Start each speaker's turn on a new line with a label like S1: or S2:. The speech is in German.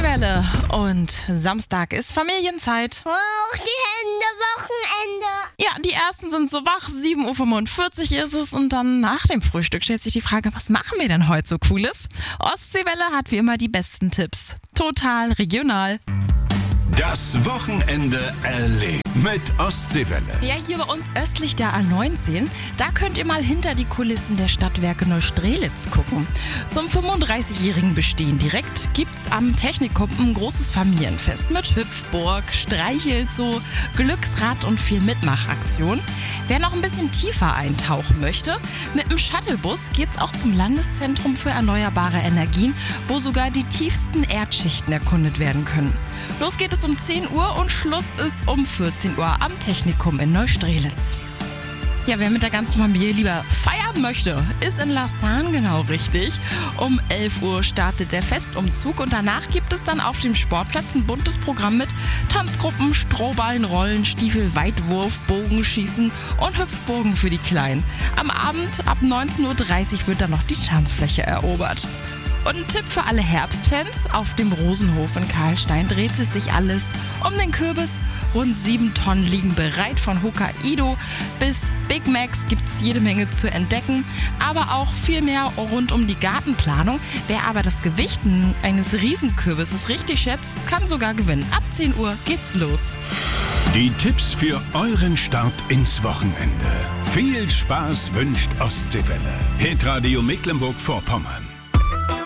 S1: Ostseewelle und Samstag ist Familienzeit.
S2: Hoch die Hände, Wochenende.
S1: Ja, die ersten sind so wach, 7:45 Uhr ist es und dann nach dem Frühstück stellt sich die Frage, was machen wir denn heute so Cooles? Ostseewelle hat wie immer die besten Tipps. Total regional.
S3: Das Wochenende erlebt mit Ostseewelle.
S1: Ja, hier bei uns östlich der A19, da könnt ihr mal hinter die Kulissen der Stadtwerke Neustrelitz gucken. Zum 35-jährigen Bestehen direkt gibt's am Technikum ein großes Familienfest mit Hüpfburg, Streichelzoo, Glücksrad und viel Mitmachaktion. Wer noch ein bisschen tiefer eintauchen möchte, mit dem Shuttlebus geht's auch zum Landeszentrum für erneuerbare Energien, wo sogar die tiefsten Erdschichten erkundet werden können. Los geht es um 10 Uhr und Schluss ist um 14 Uhr am Technikum in Neustrelitz. Ja, wer mit der ganzen Familie lieber feiern möchte, ist in Lassan genau richtig. Um 11 Uhr startet der Festumzug und danach gibt es dann auf dem Sportplatz ein buntes Programm mit Tanzgruppen, Strohballen, Rollen, Stiefel, Weitwurf, Bogenschießen und Hüpfburgen für die Kleinen. Am Abend ab 19:30 Uhr wird dann noch die Tanzfläche erobert. Und ein Tipp für alle Herbstfans: Auf dem Rosenhof in Karlstein dreht es sich alles um den Kürbis. Rund 7 Tonnen liegen bereit. Von Hokkaido bis Big Macs gibt's jede Menge zu entdecken, aber auch viel mehr rund um die Gartenplanung. Wer aber das Gewicht eines Riesenkürbisses richtig schätzt, kann sogar gewinnen. Ab 10 Uhr geht's los.
S3: Die Tipps für euren Start ins Wochenende. Viel Spaß wünscht Ostseewelle. Hitradio Mecklenburg-Vorpommern.